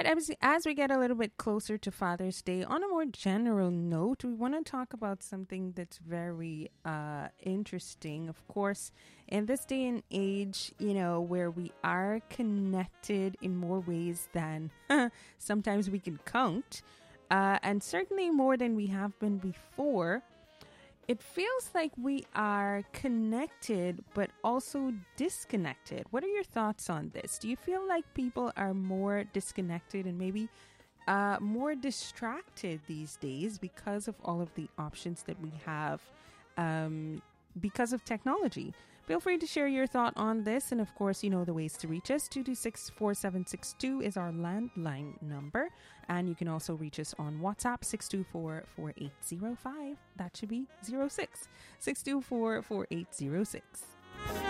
as we get a little bit closer to Father's Day, on a more general note, we want to talk about something that's very interesting. Of course, in this day and age, where we are connected in more ways than sometimes we can count, and certainly more than we have been before. It feels like we are connected, but also disconnected. What are your thoughts on this? Do you feel like people are more disconnected and maybe more distracted these days because of all of the options that we have because of technology? Feel free to share your thought on this. And of course, you know the ways to reach us. 226-4762 is our landline number. And you can also reach us on WhatsApp, 624-4805. That should be 06. 624-4806.